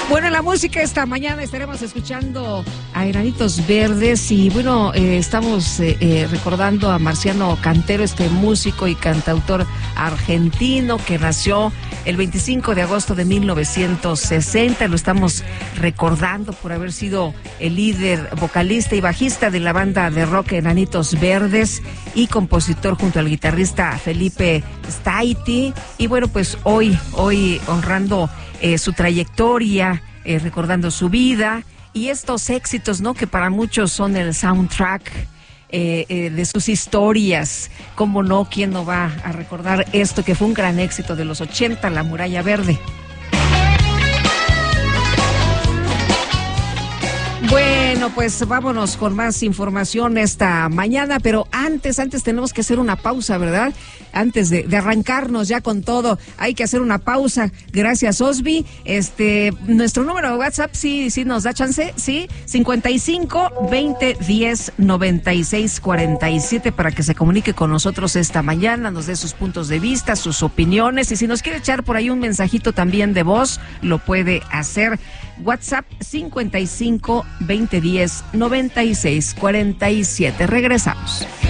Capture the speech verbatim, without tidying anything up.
Bueno, la música esta mañana estaremos escuchando a Enanitos Verdes y bueno, eh, estamos eh, eh, recordando a Marciano Cantero, este músico y cantautor argentino que nació el veinticinco de agosto de mil novecientos sesenta. Lo estamos recordando por haber sido el líder, vocalista y bajista de la banda de rock Enanitos Verdes y compositor junto al guitarrista Felipe Staiti. Y bueno, pues hoy, hoy honrando Eh, su trayectoria, eh, recordando su vida y estos éxitos, ¿no? Que para muchos son el soundtrack eh, eh, de sus historias. ¿Cómo no? ¿Quién no va a recordar esto que fue un gran éxito de los ochenta, La Muralla Verde? Bueno, pues vámonos con más información esta mañana, pero antes, antes tenemos que hacer una pausa, ¿verdad? Antes de, de arrancarnos ya con todo, hay que hacer una pausa. Gracias, Osby. Este, nuestro número de WhatsApp, sí, sí nos da chance, sí, cincuenta y cinco, veinte, diez, noventa y seis, cuarenta y siete para que se comunique con nosotros esta mañana, nos dé sus puntos de vista, sus opiniones y si nos quiere echar por ahí un mensajito también de voz, lo puede hacer. WhatsApp cincuenta y cinco, veinte, diez, noventa y seis, cuarenta y siete. Regresamos.